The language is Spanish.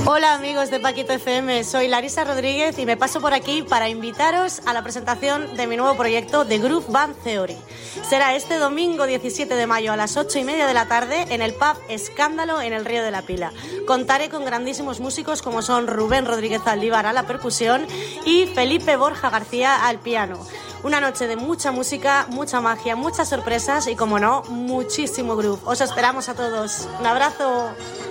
Hola amigos de Paquito FM, soy Larisa Rodríguez y me paso por aquí para invitaros a la presentación de mi nuevo proyecto The Groove Band Theory. Será este domingo 17 de mayo a las 8:30 de la tarde en el pub Escándalo en el Río de la Pila. Contaré con grandísimos músicos como son Rubén Rodríguez Aldívar a la percusión y Felipe Borja García al piano. Una noche de mucha música, mucha magia, muchas sorpresas y, como no, muchísimo groove. Os esperamos a todos. Un abrazo.